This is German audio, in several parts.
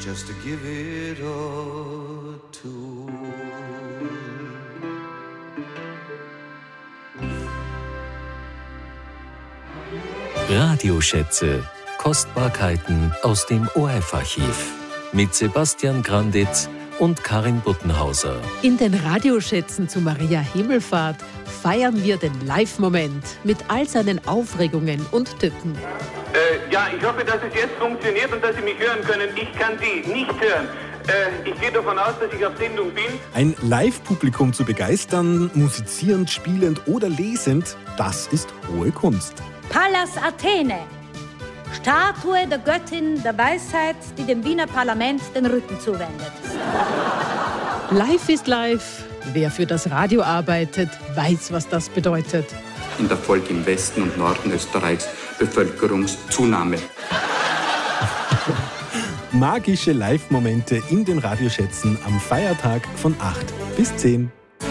just to give it all to. Radioschätze. Kostbarkeiten aus dem ORF-Archiv. Mit Sebastian Granditz und Karin Buttenhauser. In den Radioschätzen zu Maria Himmelfahrt feiern wir den Live-Moment mit all seinen Aufregungen und Tücken. Ja, ich hoffe, dass es jetzt funktioniert und dass Sie mich hören können. Ich kann Sie nicht hören. Ich gehe davon aus, dass ich auf Sendung bin. Ein Live-Publikum zu begeistern, musizierend, spielend oder lesend, das ist hohe Kunst. Pallas Athene, Statue der Göttin der Weisheit, die dem Wiener Parlament den Rücken zuwendet. Live ist live. Wer für das Radio arbeitet, weiß, was das bedeutet. In der Folge im Westen und Norden Österreichs Bevölkerungszunahme. Magische Live-Momente in den Radioschätzen am Feiertag von 8 bis 10.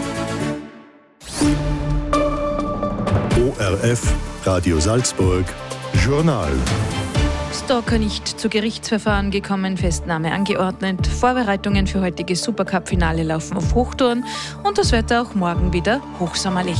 ORF, Radio Salzburg, Journal. Stalker nicht zu Gerichtsverfahren gekommen, Festnahme angeordnet. Vorbereitungen für heutiges Supercup-Finale laufen auf Hochtouren und das Wetter auch morgen wieder hochsommerlich.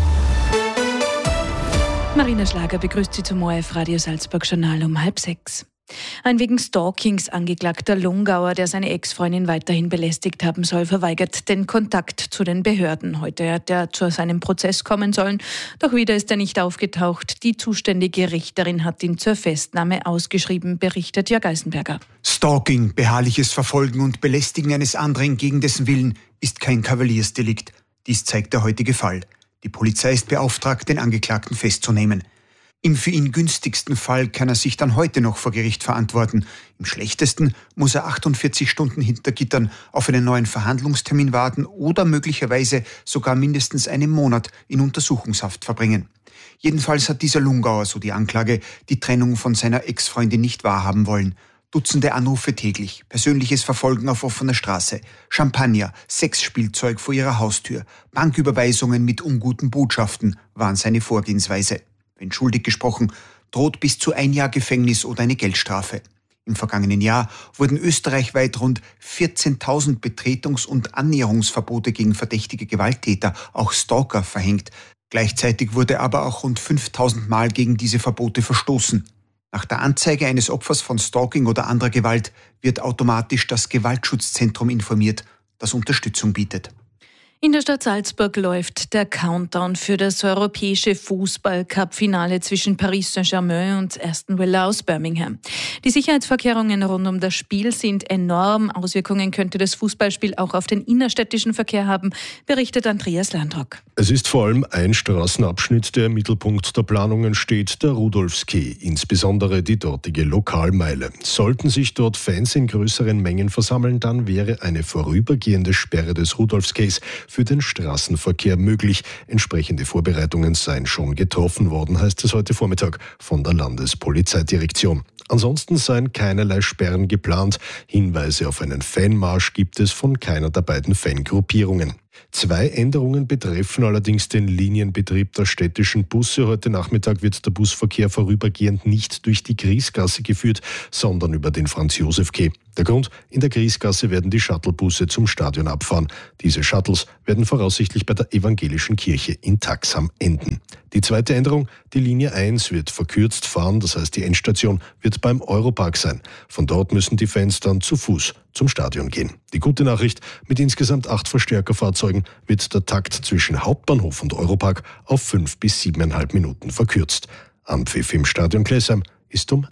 Marina Schlager begrüßt Sie zum ORF Radio Salzburg Journal um 5:30. Ein wegen Stalkings angeklagter Lungauer, der seine Ex-Freundin weiterhin belästigt haben soll, verweigert den Kontakt zu den Behörden. Heute hat er zu seinem Prozess kommen sollen, doch wieder ist er nicht aufgetaucht. Die zuständige Richterin hat ihn zur Festnahme ausgeschrieben, berichtet Jörg Eisenberger. Stalking, beharrliches Verfolgen und Belästigen eines anderen gegen dessen Willen ist kein Kavaliersdelikt. Dies zeigt der heutige Fall. Die Polizei ist beauftragt, den Angeklagten festzunehmen. Im für ihn günstigsten Fall kann er sich dann heute noch vor Gericht verantworten. Im schlechtesten muss er 48 Stunden hinter Gittern auf einen neuen Verhandlungstermin warten oder möglicherweise sogar mindestens einen Monat in Untersuchungshaft verbringen. Jedenfalls hat dieser Lungauer, so die Anklage, die Trennung von seiner Ex-Freundin nicht wahrhaben wollen. Dutzende Anrufe täglich, persönliches Verfolgen auf offener Straße, Champagner, Sexspielzeug vor ihrer Haustür, Banküberweisungen mit unguten Botschaften waren seine Vorgehensweise. Wenn schuldig gesprochen, droht bis zu 1 Jahr Gefängnis oder eine Geldstrafe. Im vergangenen Jahr wurden österreichweit rund 14.000 Betretungs- und Annäherungsverbote gegen verdächtige Gewalttäter, auch Stalker, verhängt. Gleichzeitig wurde aber auch rund 5.000 Mal gegen diese Verbote verstoßen. Nach der Anzeige eines Opfers von Stalking oder anderer Gewalt wird automatisch das Gewaltschutzzentrum informiert, das Unterstützung bietet. In der Stadt Salzburg läuft der Countdown für das europäische Fußball-Cup-Finale zwischen Paris Saint-Germain und Aston Villa aus Birmingham. Die Sicherheitsvorkehrungen rund um das Spiel sind enorm. Auswirkungen könnte das Fußballspiel auch auf den innerstädtischen Verkehr haben, berichtet Andreas Landrock. Es ist vor allem ein Straßenabschnitt, der im Mittelpunkt der Planungen steht, der Rudolfskeh, insbesondere die dortige Lokalmeile. Sollten sich dort Fans in größeren Mengen versammeln, dann wäre eine vorübergehende Sperre des Rudolfskees für den Straßenverkehr möglich. Entsprechende Vorbereitungen seien schon getroffen worden, heißt es heute Vormittag von der Landespolizeidirektion. Ansonsten seien keinerlei Sperren geplant. Hinweise auf einen Fanmarsch gibt es von keiner der beiden Fangruppierungen. 2 Änderungen betreffen allerdings den Linienbetrieb der städtischen Busse. Heute Nachmittag wird der Busverkehr vorübergehend nicht durch die Griesgasse geführt, sondern über den Franz-Josef-Quai. Der Grund: in der Griesgasse werden die Shuttlebusse zum Stadion abfahren. Diese Shuttles werden voraussichtlich bei der evangelischen Kirche in Taxham enden. Die zweite Änderung: die Linie 1 wird verkürzt fahren, das heißt die Endstation wird beim Europark sein. Von dort müssen die Fans dann zu Fuß zum Stadion gehen. Die gute Nachricht: mit insgesamt 8 Verstärkerfahrzeugen wird der Takt zwischen Hauptbahnhof und Europark auf 5 bis 7,5 Minuten verkürzt. Anpfiff im Stadion Klesheim ist um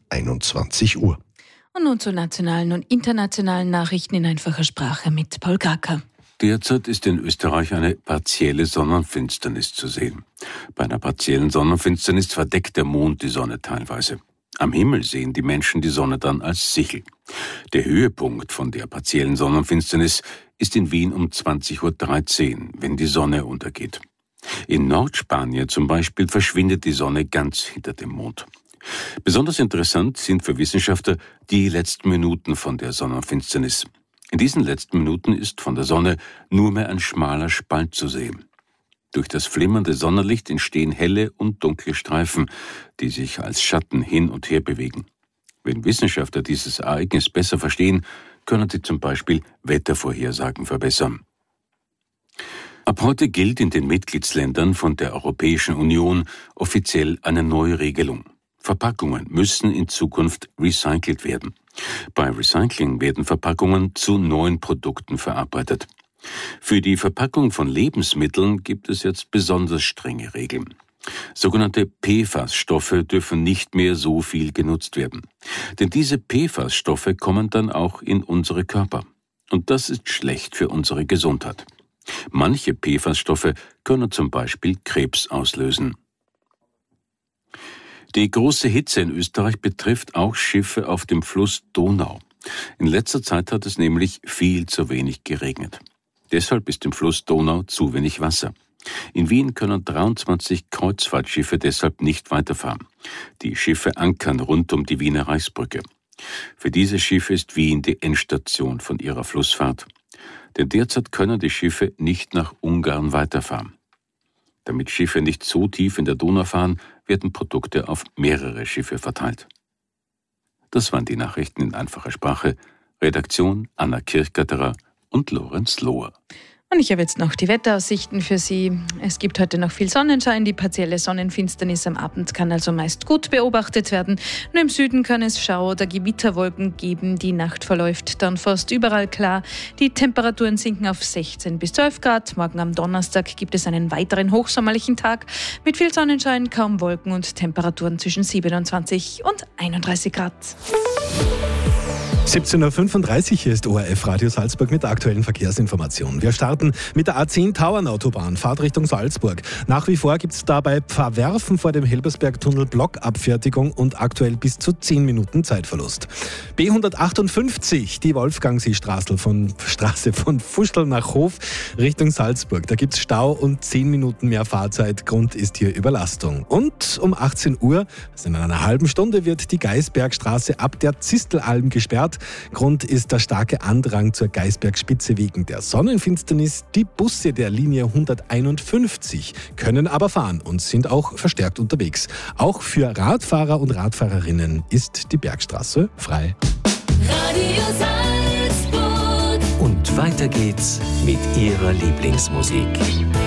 21 Uhr. Und nun zu nationalen und internationalen Nachrichten in einfacher Sprache mit Paul Gacker. Derzeit ist in Österreich eine partielle Sonnenfinsternis zu sehen. Bei einer partiellen Sonnenfinsternis verdeckt der Mond die Sonne teilweise. Am Himmel sehen die Menschen die Sonne dann als Sichel. Der Höhepunkt von der partiellen Sonnenfinsternis ist in Wien um 20.13 Uhr, wenn die Sonne untergeht. In Nordspanien zum Beispiel verschwindet die Sonne ganz hinter dem Mond. Besonders interessant sind für Wissenschaftler die letzten Minuten von der Sonnenfinsternis. In diesen letzten Minuten ist von der Sonne nur mehr ein schmaler Spalt zu sehen. Durch das flimmernde Sonnenlicht entstehen helle und dunkle Streifen, die sich als Schatten hin und her bewegen. Wenn Wissenschaftler dieses Ereignis besser verstehen, können sie zum Beispiel Wettervorhersagen verbessern. Ab heute gilt in den Mitgliedsländern von der Europäischen Union offiziell eine neue Regelung. Verpackungen müssen in Zukunft recycelt werden. Bei Recycling werden Verpackungen zu neuen Produkten verarbeitet. Für die Verpackung von Lebensmitteln gibt es jetzt besonders strenge Regeln. Sogenannte PFAS-Stoffe dürfen nicht mehr so viel genutzt werden. Denn diese PFAS-Stoffe kommen dann auch in unsere Körper. Und das ist schlecht für unsere Gesundheit. Manche PFAS-Stoffe können zum Beispiel Krebs auslösen. Die große Hitze in Österreich betrifft auch Schiffe auf dem Fluss Donau. In letzter Zeit hat es nämlich viel zu wenig geregnet. Deshalb ist im Fluss Donau zu wenig Wasser. In Wien können 23 Kreuzfahrtschiffe deshalb nicht weiterfahren. Die Schiffe ankern rund um die Wiener Reichsbrücke. Für diese Schiffe ist Wien die Endstation von ihrer Flussfahrt. Denn derzeit können die Schiffe nicht nach Ungarn weiterfahren. Damit Schiffe nicht so tief in der Donau fahren, werden Produkte auf mehrere Schiffe verteilt. Das waren die Nachrichten in einfacher Sprache. Redaktion Anna Kirchgatterer und Lorenz Lohr. Und ich habe jetzt noch die Wetteraussichten für Sie. Es gibt heute noch viel Sonnenschein. Die partielle Sonnenfinsternis am Abend kann also meist gut beobachtet werden. Nur im Süden kann es Schau- oder Gewitterwolken geben. Die Nacht verläuft dann fast überall klar. Die Temperaturen sinken auf 16 bis 12 Grad. Morgen am Donnerstag gibt es einen weiteren hochsommerlichen Tag mit viel Sonnenschein, kaum Wolken und Temperaturen zwischen 27 und 31 Grad. 17.35 Uhr, hier ist ORF Radio Salzburg mit der aktuellen Verkehrsinformation. Wir starten mit der A10 Tauernautobahn, Fahrt Richtung Salzburg. Nach wie vor gibt es dabei Verwerfen vor dem Helbersbergtunnel Blockabfertigung und aktuell bis zu 10 Minuten Zeitverlust. B158, die Wolfgangseestraße von Fuschl nach Hof Richtung Salzburg. Da gibt es Stau und 10 Minuten mehr Fahrzeit. Grund ist hier Überlastung. Und um 18 Uhr, also in einer halben Stunde, wird die Geisbergstraße ab der Zistelalm gesperrt. Grund ist der starke Andrang zur Geisbergspitze wegen der Sonnenfinsternis. Die Busse der Linie 151 können aber fahren und sind auch verstärkt unterwegs. Auch für Radfahrer und Radfahrerinnen ist die Bergstraße frei. Radio Salzburg. Und weiter geht's mit Ihrer Lieblingsmusik.